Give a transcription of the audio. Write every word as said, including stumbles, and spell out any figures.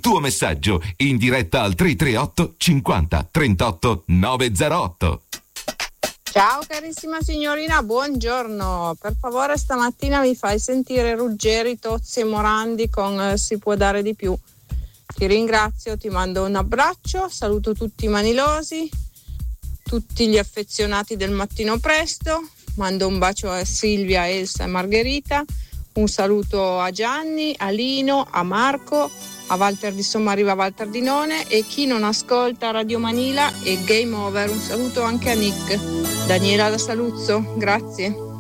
tuo messaggio in diretta al tre tre otto cinquanta trentotto novecentotto. Ciao carissima signorina, buongiorno. Per favore stamattina mi fai sentire Ruggeri, Tozzi e Morandi con eh, Si può dare di più. Ti ringrazio, ti mando un abbraccio, saluto tutti i manilosi, tutti gli affezionati del mattino presto, mando un bacio a Silvia, Elsa e Margherita, un saluto a Gianni, a Lino, a Marco, a Walter di Sommariva, Walter di None e chi non ascolta Radio Manila e Game Over. Un saluto anche a Nick. Daniela da Saluzzo, grazie.